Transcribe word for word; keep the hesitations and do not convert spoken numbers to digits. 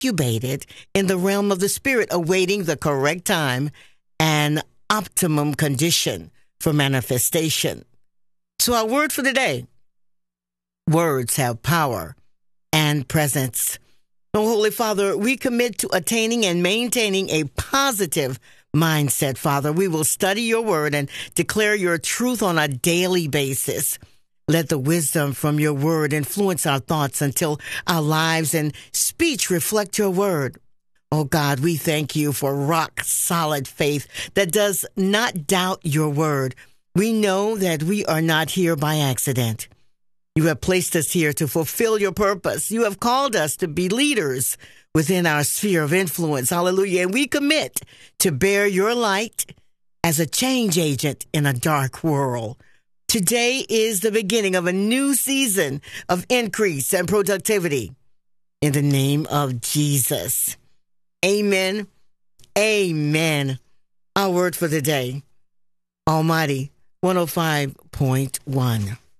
incubated in the realm of the Spirit, awaiting the correct time and optimum condition for manifestation. So our word for the day: words have power and presence. Oh, Holy Father, we commit to attaining and maintaining a positive mindset, Father. We will study your word and declare your truth on a daily basis. Let the wisdom from your word influence our thoughts until our lives and speech reflect your word. Oh God, we thank you for rock solid faith that does not doubt your word. We know that we are not here by accident. You have placed us here to fulfill your purpose. You have called us to be leaders within our sphere of influence. Hallelujah. And we commit to bear your light as a change agent in a dark world. Today is the beginning of a new season of increase and productivity. In the name of Jesus. Amen. Amen. Our word for the day: Almighty one oh five point one.